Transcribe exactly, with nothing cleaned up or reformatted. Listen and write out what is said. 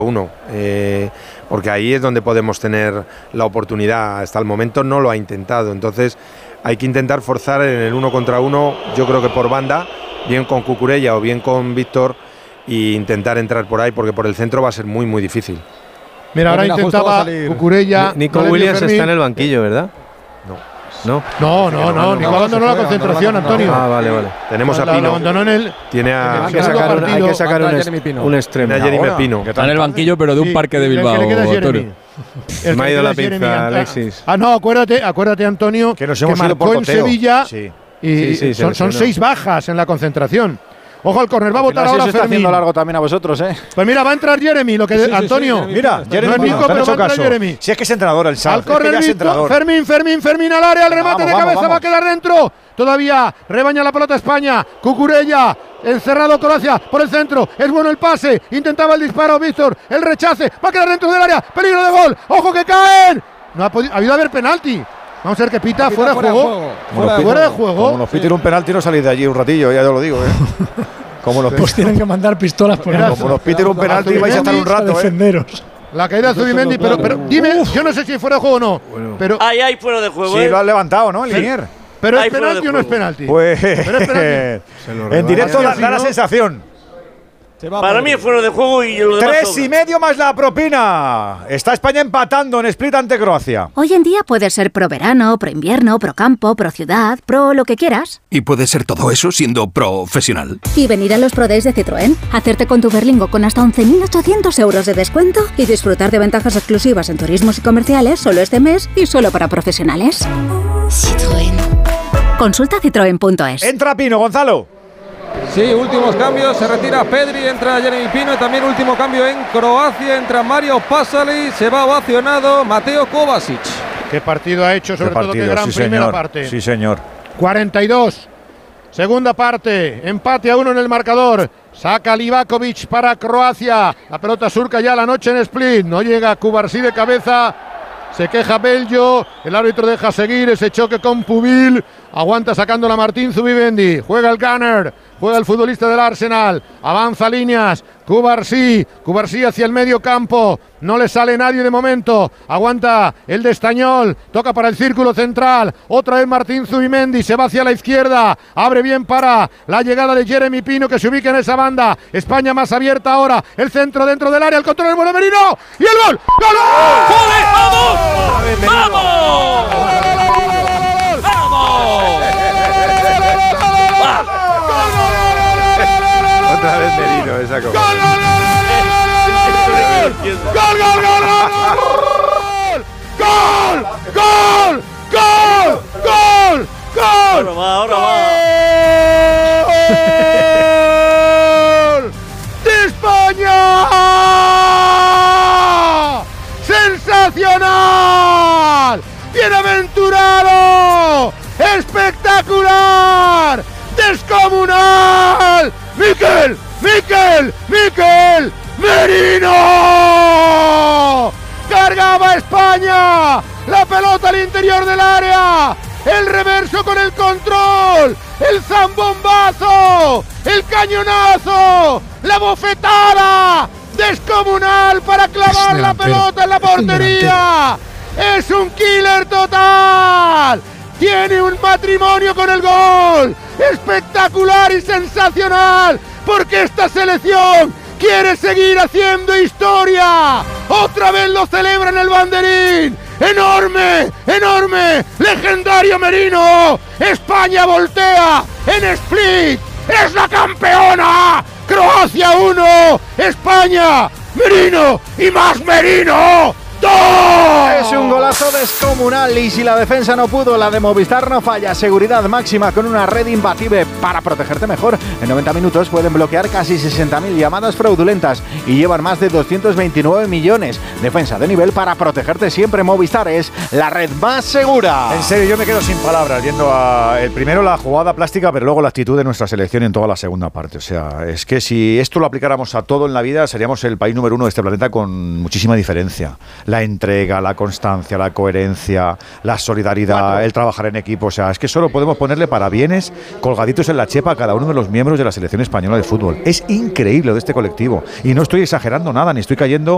uno, eh, porque ahí es donde podemos tener la oportunidad. Hasta el momento no lo ha intentado, entonces hay que intentar forzar en el uno contra uno, yo creo que por banda, bien con Cucurella o bien con Víctor, e intentar entrar por ahí, porque por el centro va a ser muy muy difícil. Mira, ahora intentaba Cucurella. Nico no Williams está en el banquillo, ¿verdad? No. No, no, no, no, Nico abandonó la concentración, Antonio. Ah, vale, vale. Tenemos a Pino. Abandonó en el. Tiene a. Hay que sacar un, hay que sacar un, un extremo. A Jeremy Pino. Está en el banquillo, pero de un Sí, parque de el que Bilbao. le queda es Jeremy. El Me ha que ido le la queda es pinza, Jeremy. Alexis. Ah, no, acuérdate, acuérdate, Antonio, que nos que hemos ido marcó por en goteo. Sevilla Sí. y Sí, sí, son, son lesionó. seis bajas en la concentración. Ojo al córner, va a votar ahora se está Fermín. haciendo largo también a vosotros, ¿eh? Pues mira, va a entrar Jeremy, lo que Sí, sí, sí, Antonio. Jeremy. Mira, Jeremy No es Pino, Nico, te han pero hecho va a entrar caso. Jeremy. Si es que es entrenador el Sal, Al es que córner ya es Víctor, entrenador. Fermín, Fermín, Fermín al área, el remate Vamos, de vamos, cabeza, vamos. va a quedar dentro. Todavía rebaña la pelota España. Cucurella, encerrado Croacia por el centro. Es bueno el pase, intentaba el disparo Víctor, el rechace, va a quedar dentro del área. Peligro de gol, ojo que caen. No ha podido, ha habido a haber penalti. Vamos a ver que pita, Pita fuera de fuera de juego. juego. Fuera, Fuera de de juego. Como nos piten un penalti no salís de allí un ratillo, ya te lo digo, ¿eh? Como nos, Pues tienen que mandar pistolas por Mira, ahí. como nos piten un penalti vais a estar un A rato, ¿eh? defenderos. La caída de Zubimendi, pero, pero dime, yo no sé si fuera de juego o no. Pero, Ahí hay fuera de juego, Sí, ¿eh? lo han levantado, ¿no? El Linier. pero Ahí ¿es fuera de penalti o no es juego. penalti? Pues Pero es penalti. en directo da, Sí, da la ¿no? sensación. Para mí es fuera de juego y lo demás Tres sobra. y medio más la propina. Está España empatando en Split ante Croacia. Hoy en día puedes ser pro verano, pro invierno, pro campo, pro ciudad, pro lo que quieras. Y puede ser todo eso siendo profesional. Y venir a los Pro Days de Citroën, hacerte con tu Berlingo con hasta once mil ochocientos euros de descuento y disfrutar de ventajas exclusivas en turismos y comerciales solo este mes y solo para profesionales. Citroën. Consulta citroen punto es. Entra Pino, Gonzalo. Sí, últimos cambios, se retira Pedri, entra Jeremy Pino y también último cambio en Croacia, entra Mario Pasalic, se va ovacionado Mateo Kovacic. ¿Qué partido ha hecho? Sobre Qué todo partido, qué gran sí, primera señor. parte. Sí, señor. cuarenta y dos. Segunda parte, empate a uno en el marcador. Saca Livakovic para Croacia. La pelota surca ya la noche en Split. No llega Cubarsí de cabeza. Se queja Bello. El árbitro deja seguir ese choque con Pubil. Aguanta sacándola Martín Zubimendi. Juega el Gunner. Juega el futbolista del Arsenal. Avanza líneas. Cubarsí. Cubarsí hacia el medio campo. No le sale nadie de momento. Aguanta el de Estañol. Toca para el círculo central. Otra vez Martín Zubimendi. Se va hacia la izquierda. Abre bien para la llegada de Jeremy Pino, que se ubica en esa banda. España más abierta ahora. El centro dentro del área. El control del bueno Merino. Y el gol. ¡Gol! ¡Joder, vamos! ¡Vamos! Otra vez Merino, esa cosa. ¡Gol, gol, gol, gol, gol! ¡Gol, gol, gol! Ahora va, ahora va. ¡Gol de España! ¡Sensacional! ¡Bienaventurado! ¡Espectacular! ¡Descomunal! ¡Miquel! ¡Miquel! ¡Miquel! ¡Merino! ¡Cargaba España! ¡La pelota al interior del área! ¡El reverso con el control! ¡El zambombazo! ¡El cañonazo! ¡La bofetada! ¡Descomunal para clavar la pelota en la portería! ¡Es un killer total! ¡Tiene un matrimonio con el gol! ¡Espectacular y sensacional! Porque esta selección quiere seguir haciendo historia. Otra vez lo celebra en el banderín. ¡Enorme! ¡Enorme! ¡Legendario Merino! ¡España voltea en Split! ¡Es la campeona! ¡Croacia uno! ¡España! ¡Merino! ¡Y más Merino! Es un golazo descomunal y si la defensa no pudo, la de Movistar no falla. Seguridad máxima con una red imbatible para protegerte mejor. En noventa minutos pueden bloquear casi sesenta mil llamadas fraudulentas y llevan más de doscientos veintinueve millones. Defensa de nivel para protegerte siempre. Movistar es la red más segura. En serio, yo me quedo sin palabras viendo a el primero la jugada plástica, pero luego la actitud de nuestra selección en toda la segunda parte. O sea, es que si esto lo aplicáramos a todo en la vida, seríamos el país número uno de este planeta con muchísima diferencia. La entrega, la constancia, la coherencia, la solidaridad, Cuatro. el trabajar en equipo. O sea, es que solo podemos ponerle parabienes colgaditos en la chepa a cada uno de los miembros de la selección española de fútbol. Es increíble de este colectivo. Y no estoy exagerando nada, ni estoy cayendo